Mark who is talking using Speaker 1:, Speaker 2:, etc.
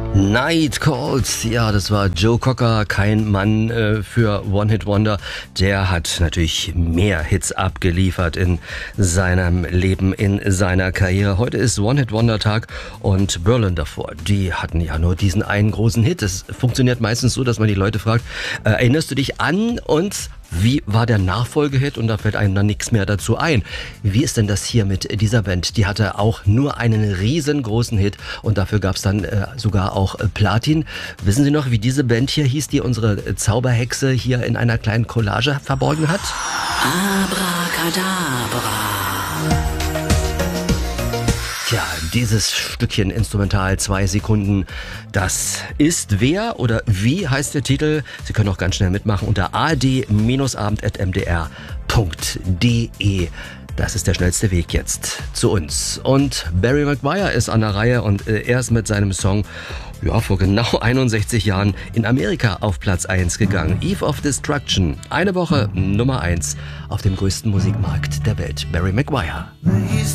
Speaker 1: Night Calls, ja, das war Joe Cocker, kein Mann für One-Hit-Wonder. Der hat natürlich mehr Hits abgeliefert in seinem Leben, in seiner Karriere. Heute ist One-Hit-Wonder-Tag und Berlin davor, die hatten ja nur diesen einen großen Hit. Es funktioniert meistens so, dass man die Leute fragt, erinnerst du dich an uns? Wie war der Nachfolgehit? Und da fällt einem dann nichts mehr dazu ein. Wie ist denn das hier mit dieser Band? Die hatte auch nur einen riesengroßen Hit und dafür gab es dann sogar auch Platin. Wissen Sie noch, wie diese Band hier hieß, die unsere Zauberhexe hier in einer kleinen Collage verborgen hat?
Speaker 2: Abracadabra.
Speaker 1: Tja, dieses Stückchen Instrumental, 2 Sekunden, das ist wer oder wie heißt der Titel? Sie können auch ganz schnell mitmachen unter ard-abend@mdr.de. Das ist der schnellste Weg jetzt zu uns. Und Barry McGuire ist an der Reihe und er ist mit seinem Song vor genau 61 Jahren in Amerika auf Platz 1 gegangen. Eve of Destruction, eine Woche Nummer 1 auf dem größten Musikmarkt der Welt. Barry McGuire.